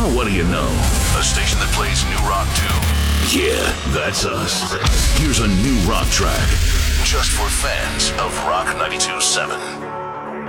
Now what do you know? A station that plays new rock too. Yeah, that's us. Here's a new rock track. Just for fans of Rock 92.7.